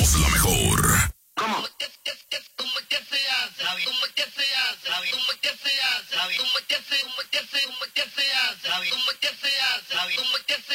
somos la mejor. ¿Cómo? ¿Cómo es que se hace? ¿Cómo es que se hace? ¿Cómo es que se hace? ¿Cómo es que se hace? ¿Cómo es que se hace?